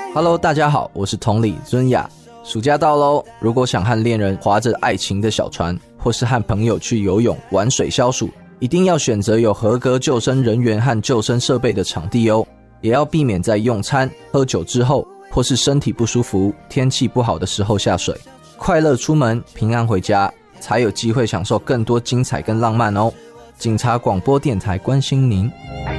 Hello， 大家好，我是同理尊雅。暑假到咯，如果想和恋人划着爱情的小船，或是和朋友去游泳、玩水消暑，一定要选择有合格救生人员和救生设备的场地哦。也要避免在用餐、喝酒之后，或是身体不舒服、天气不好的时候下水。快乐出门，平安回家，才有机会享受更多精彩跟浪漫哦。警察广播电台关心您。